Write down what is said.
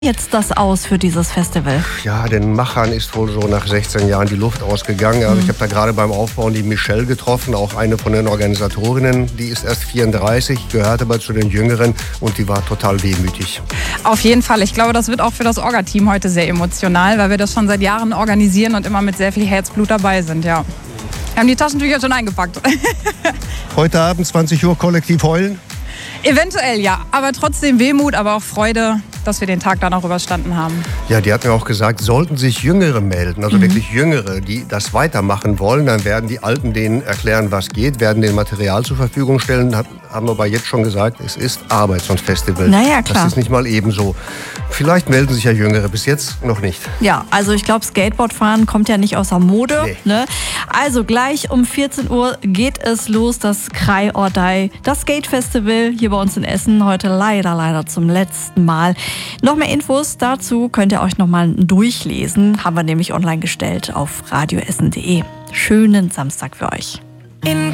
jetzt das aus für dieses Festival? Ja, den Machern ist wohl so nach 16 Jahren die Luft ausgegangen. Also ich habe da gerade beim Aufbauen die Michelle getroffen, auch eine von den Organisatorinnen. Die ist erst 34, gehört aber zu den Jüngeren und die war total wehmütig. Auf jeden Fall. Ich glaube, das wird auch für das Orga-Team heute sehr emotional, weil wir das schon seit Jahren organisieren und immer mit sehr viel Herzblut dabei sind, ja. Wir haben die Taschentücher schon eingepackt. Heute Abend 20 Uhr kollektiv heulen? Eventuell ja, aber trotzdem Wehmut, aber auch Freude, dass wir den Tag dann auch überstanden haben. Ja, die hat mir auch gesagt, sollten sich Jüngere melden, also wirklich Jüngere, die das weitermachen wollen, dann werden die Alten denen erklären, was geht, werden denen Material zur Verfügung stellen. Haben aber jetzt schon gesagt, es ist Arbeit, so ein Festival. Naja, klar. Das ist nicht mal ebenso. Vielleicht melden sich ja Jüngere, bis jetzt noch nicht. Ja, also ich glaube, Skateboardfahren kommt ja nicht außer Mode. Nee. Ne? Also gleich um 14 Uhr geht es los, das Krei or Die, das Skate-Festival hier bei uns in Essen. Heute leider zum letzten Mal. Noch mehr Infos dazu könnt ihr euch nochmal durchlesen. Haben wir nämlich online gestellt auf radioessen.de. Schönen Samstag für euch.